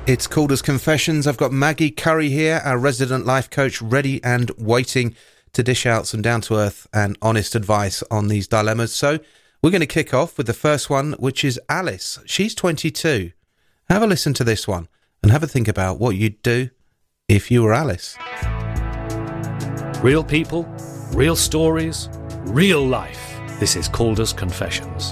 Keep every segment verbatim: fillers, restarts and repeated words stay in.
It's Calder's Confessions. I've got Maggie Curry here, our resident life coach, ready and waiting to dish out some down-to-earth and honest advice on these dilemmas. So we're going to kick off with the first one, which is Alice. She's twenty-two. Have a listen to this one and have a think about what you'd do if you were Alice. Real people, real stories, real life. This is Calder's Confessions.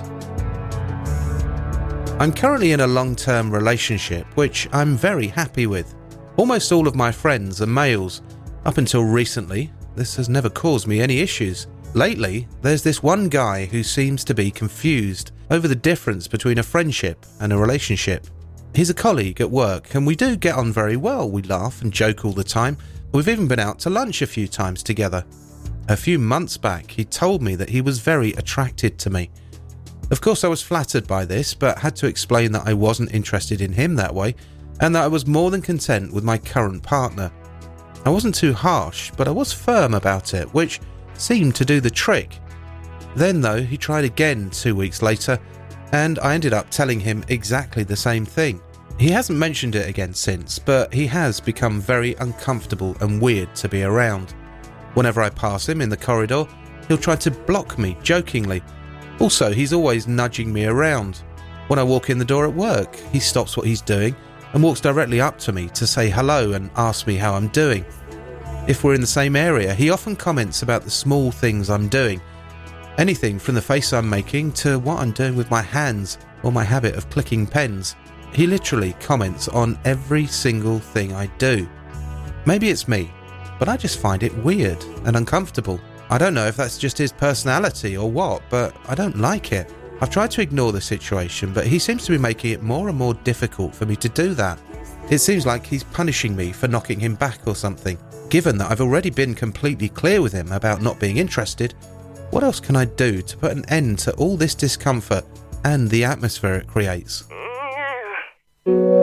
I'm currently in a long-term relationship, which I'm very happy with. Almost all of my friends are males. Up until recently, this has never caused me any issues. Lately, there's this one guy who seems to be confused over the difference between a friendship and a relationship. He's a colleague at work, and we do get on very well. We laugh and joke all the time. We've even been out to lunch a few times together. A few months back, he told me that he was very attracted to me. Of course, I was flattered by this, but had to explain that I wasn't interested in him that way, and that I was more than content with my current partner. I wasn't too harsh, but I was firm about it, which seemed to do the trick. Then, though, he tried again two weeks later, and I ended up telling him exactly the same thing. He hasn't mentioned it again since, but he has become very uncomfortable and weird to be around. Whenever I pass him in the corridor, he'll try to block me jokingly. Also, he's always nudging me around. When I walk in the door at work, he stops what he's doing and walks directly up to me to say hello and ask me how I'm doing. If we're in the same area, he often comments about the small things I'm doing. Anything from the face I'm making to what I'm doing with my hands or my habit of clicking pens. He literally comments on every single thing I do. Maybe it's me, but I just find it weird and uncomfortable. I don't know if that's just his personality or what, but I don't like it. I've tried to ignore the situation, but he seems to be making it more and more difficult for me to do that. It seems like he's punishing me for knocking him back or something. Given that I've already been completely clear with him about not being interested, what else can I do to put an end to all this discomfort and the atmosphere it creates?